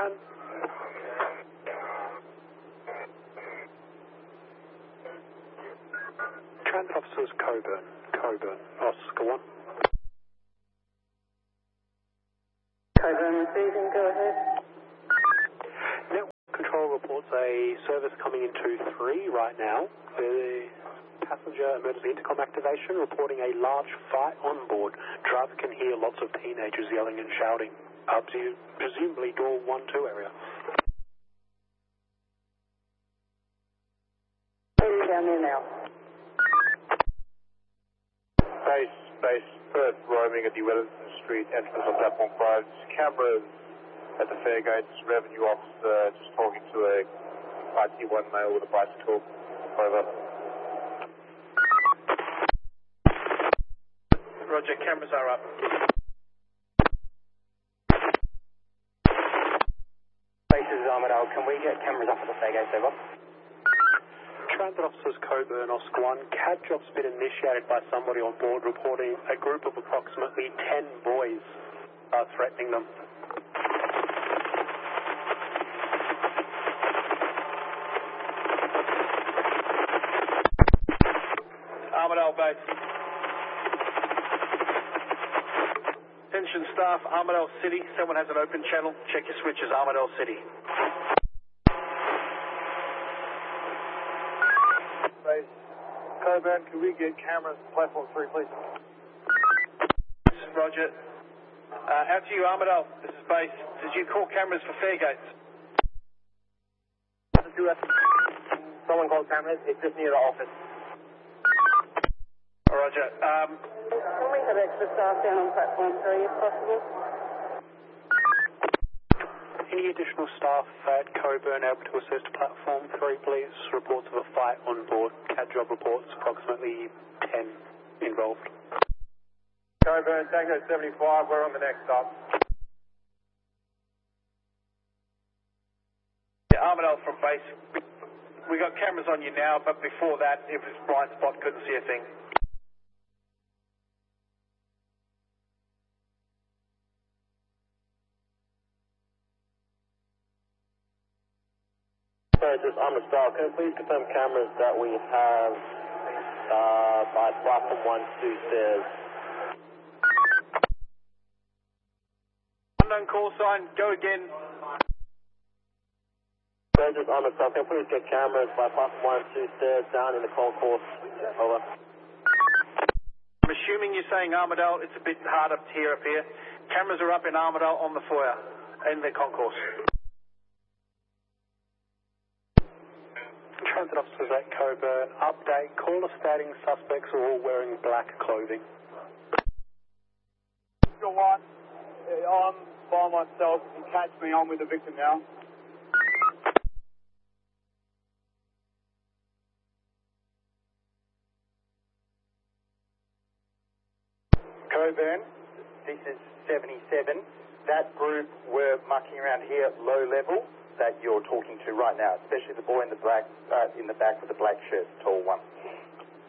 Coburn. Transit officers Coburn, Oscar 1. Coburn receiving, go ahead. Network control reports a service coming into 3 right now. The passenger emergency intercom activation reporting a large fight on board. Driver can hear lots of teenagers yelling and shouting. Presumably door 1-2 area. Down there now. Base, Perth, roaming at the Wellington Street entrance on platform 5. Cameras at the fare gates, revenue officer just talking to a IT1 male with a bicycle. Over. Roger, cameras are up. Bases Armadale, can we get cameras up at the fare gates, over? Transit officers Coburn, Oscar 1. CAD job's been initiated by somebody on board reporting a group of approximately 10 boys are threatening them. Armadale base. Attention staff, Armadale City. Someone has an open channel. Check your switches, Armadale City. Base, Coburn, can we get cameras platform 3, please? Roger. Out to you, Armadale. This is base. Did you call cameras for fare gates? Someone called cameras, it's just near the office. Roger. Can we have extra staff down on platform 3 if possible? Any additional staff at Coburn able to assist platform 3, please? Reports of a fight on board. CAD job reports approximately 10 involved. Coburn, Tango 75, we're on the next stop. Yeah, Armadale from base. We got cameras on you now, but before that, it was blind spot, couldn't see a thing. Just on the start, can you please confirm cameras that we have by platform 1, 2 stairs? Unknown call sign, go again. Just on the start, can you please get cameras by platform 1, 2 stairs down in the concourse? Over. I'm assuming you're saying Armadale. It's a bit hard up here. Cameras are up in Armadale on the foyer, in the concourse. Transit officers at Coburn, update. Caller stating suspects are all wearing black clothing. Go on. I'm by myself. You can catch me. I'm with the victim now. Coburn, this is 77. That group were mucking around here at low level that you're talking to right now, especially the boy in the back with the black shirt, tall one.